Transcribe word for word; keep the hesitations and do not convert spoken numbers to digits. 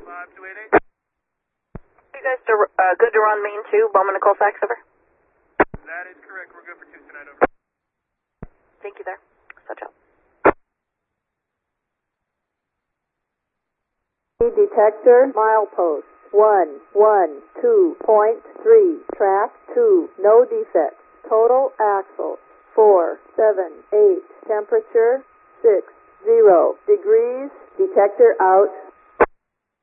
five two eight eight. You guys to, uh, good to run main two, Bowman to Colfax, over? That is correct. We're good for two tonight, over. Thank you there. Such up. Detector, milepost, one, one, two point three, track two, no defects, total axle, four, seven, eight, temperature, six, zero degrees, detector out.